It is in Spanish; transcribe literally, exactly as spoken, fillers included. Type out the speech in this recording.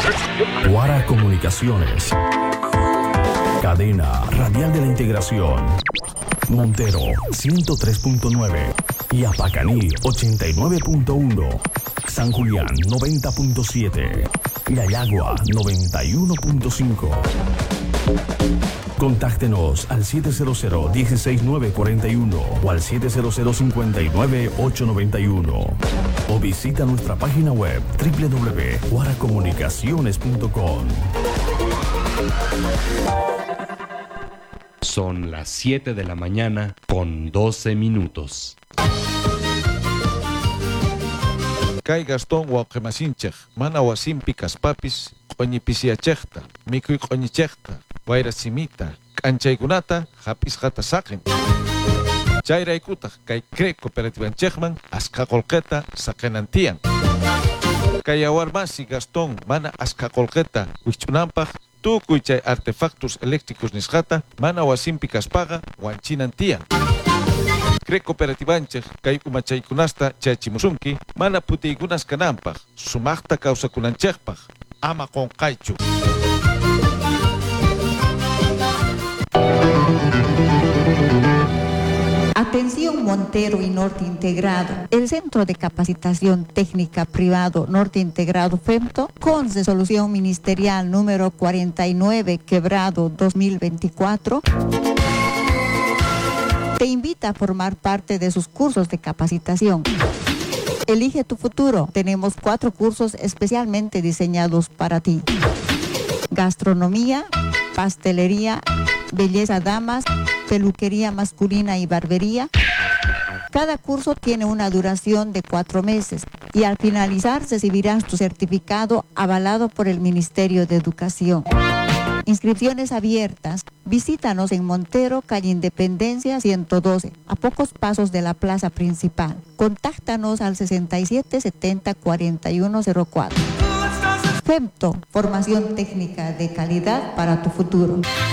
Guara Comunicaciones. Cadena Radial de la Integración. Montero ciento tres punto nueve y Apacaní ochenta y nueve punto uno. San Julián noventa punto siete y Ayagua noventa y uno punto cinco. Contáctenos al siete cero cero, uno seis nueve cuatro uno o al siete cero cero, cinco nueve, ocho nueve uno o visita nuestra página web doble u doble u doble u punto guara comunicaciones punto com. Son las siete de la mañana con doce minutos. Kay Gastón Huauquemasinchej, mana wasimpi kaspapis, qoñipisiachejta, mikuy qoñichejta, wayrasimita, k'anchaykunata, hapis hata saqin. Chayraykutaq kay Crec Cooperativanchejman asqa qolqeta saqinantiyan. Kay awarmasi Gastón mana asqa qolqeta wich'unanpaq, tukuy chay artefactos eléctricos nisqata mana wasimpi kaspaqa wanchinantiyan. Crec Cooperativanchej kay umachaykunasta chayachimusunki mana putiykunas kananpaq, sumaqta kawsakunanchejpaq, ama qonqaychu. Atención Montero y Norte Integrado. El Centro de Capacitación Técnica Privado Norte Integrado FEMTO, con resolución ministerial número cuarenta y nueve quebrado dos mil veinticuatro, te invita a formar parte de sus cursos de capacitación. Elige tu futuro. Tenemos cuatro cursos especialmente diseñados para ti: gastronomía, pastelería, belleza damas, peluquería masculina y barbería. Cada curso tiene una duración de cuatro meses y al finalizar recibirás tu certificado avalado por el Ministerio de Educación. Inscripciones abiertas. Visítanos en Montero, calle Independencia ciento doce, a pocos pasos de la plaza principal. Contáctanos al sesenta y siete setenta cuarenta y uno cero cuatro. FEMTO, formación técnica de calidad para tu futuro.